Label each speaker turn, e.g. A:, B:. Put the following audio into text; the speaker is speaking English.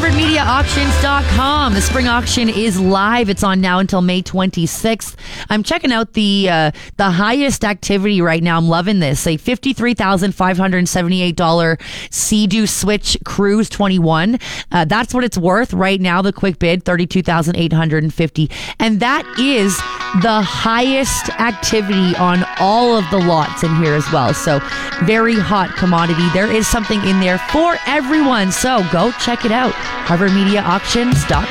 A: HarvardMediaAuctions.com. The spring auction is live. It's on now until May 26th. I'm checking out the highest activity right now. I'm loving this. A $53,578 Sea-Doo Switch Cruise 21. That's what it's worth right now. The quick bid, $32,850. And that is the highest activity on all of the lots in here as well. So very hot commodity. There is something in there for everyone. So go check it out. HarvardMediaAuctions.com.